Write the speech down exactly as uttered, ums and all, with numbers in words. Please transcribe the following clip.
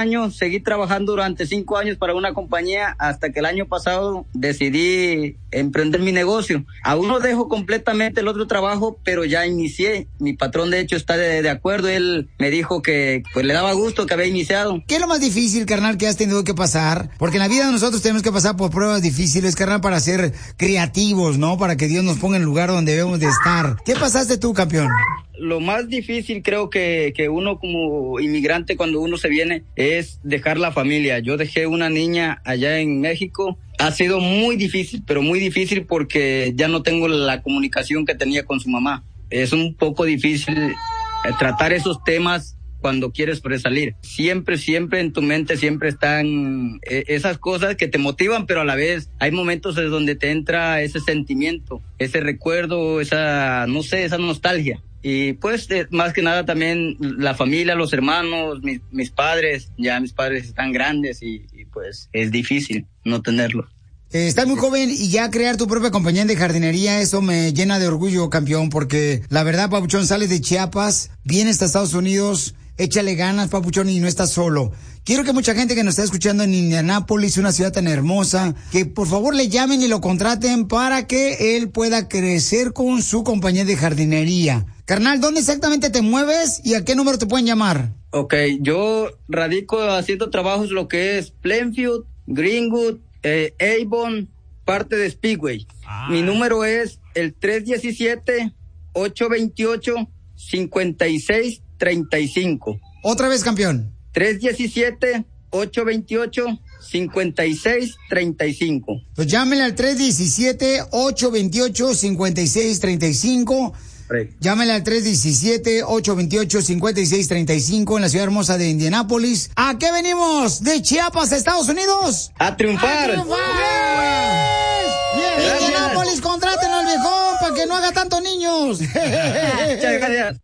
años, seguí trabajando durante cinco años para una compañía hasta que el año pasado decidí emprender mi negocio. Aún no dejo completamente el otro trabajo, pero ya inicié. Mi patrón de hecho está de, de acuerdo, él me dijo que pues le daba gusto que había iniciado. ¿Qué es lo más difícil, carnal, que has tenido que pasar? Porque en la vida nosotros tenemos que pasar por pruebas difíciles, carnal, para ser creativos, ¿no? Para que Dios nos ponga en el lugar donde debemos de estar. ¿Qué pasaste tú, campeón? Lo más difícil creo que, que uno como inmigrante cuando uno se viene es dejar la familia. Yo dejé una niña allá en México. Ha sido muy difícil, pero muy difícil porque ya no tengo la comunicación que tenía con su mamá. Es un poco difícil eh, tratar esos temas cuando quieres sobresalir. Siempre, siempre en tu mente siempre están eh, esas cosas que te motivan, pero a la vez hay momentos en donde te entra ese sentimiento, ese recuerdo, esa, no sé, esa nostalgia. Y pues eh, más que nada también la familia, los hermanos, mis, mis padres, ya mis padres están grandes y, y pues es difícil no tenerlo. Eh, estás muy joven y ya crear tu propia compañía de jardinería, eso me llena de orgullo, campeón, porque la verdad, Papuchón, sales de Chiapas, vienes a Estados Unidos, échale ganas, Papuchón, y no estás solo. Quiero que mucha gente que nos está escuchando en Indianápolis, una ciudad tan hermosa, que por favor le llamen y lo contraten para que él pueda crecer con su compañía de jardinería. Carnal, ¿dónde exactamente te mueves y a qué número te pueden llamar? Ok, yo radico haciendo trabajos lo que es Plainfield, Greenwood, eh, Avon, parte de Speedway. Ah. Mi número es el tres diecisiete, ocho veintiocho, cincuenta y seis treinta y cinco. Otra vez, campeón. tres diecisiete, ocho veintiocho, cincuenta y seis treinta y cinco. Pues llámenle al tres diecisiete, ocho veintiocho, cincuenta y seis treinta y cinco. Correcto. Llámenle al tres diecisiete, ocho veintiocho, cincuenta y seis treinta y cinco en la ciudad hermosa de Indianápolis. ¿A qué venimos? ¿De Chiapas, Estados Unidos? ¡A triunfar! ¡A triunfar! Yes. Indianápolis, contrátenos al viejón para que no haga tantos niños. Muchas gracias.